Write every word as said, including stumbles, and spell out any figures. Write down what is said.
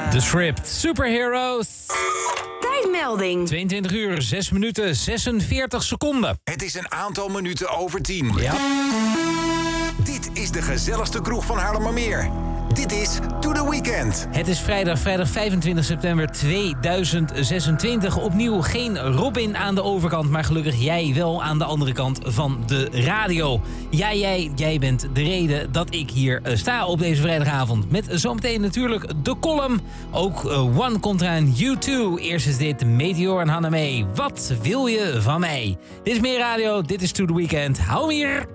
The Script, Superheroes. Tijdmelding. tweeëntwintig uur, zes minuten, zesenveertig seconden. Het is een aantal minuten over tien. Ja. Dit is de gezelligste kroeg van Haarlemmermeer. Dit is To The Weekend. Het is vrijdag, vrijdag vijfentwintig september tweeduizend zesentwintig. Opnieuw geen Robin aan de overkant, maar gelukkig jij wel aan de andere kant van de radio. Ja, jij, jij bent de reden dat ik hier uh, sta op deze vrijdagavond. Met zometeen natuurlijk de column. Ook uh, One komt eraan, U twee. Eerst is dit Meteor en Hannah May. Wat wil je van mij? Dit is meer radio, dit is To The Weekend. Hou hem hier.